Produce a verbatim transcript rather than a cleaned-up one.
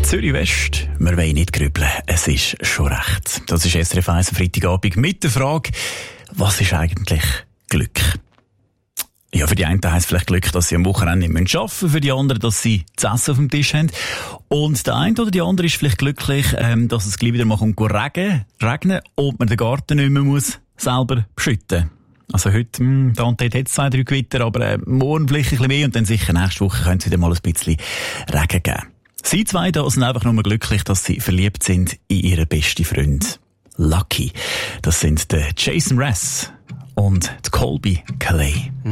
Zürich West, wir wollen nicht grübeln, es ist schon recht. Das ist S R F eins am Freitagabend mit der Frage, was ist eigentlich Glück? Ja, für die einen heisst es vielleicht Glück, dass sie am Wochenende nicht arbeiten müssen, für die anderen, dass sie zu essen auf dem Tisch haben. Und der eine oder die andere ist vielleicht glücklich, ähm, dass es gleich wieder mal kommt regnen, regnen und man den Garten nicht mehr muss selber beschütten. Also heute, mh, da und dort hat es zwei, drei Gewitter, aber äh, morgen vielleicht ein bisschen mehr und dann sicher nächste Woche könnte es wieder mal ein bisschen Regen geben. Sie zwei da sind einfach nur glücklich, dass sie verliebt sind in ihren besten Freund. Lucky. Das sind der Jason Mraz und die Colby Calais.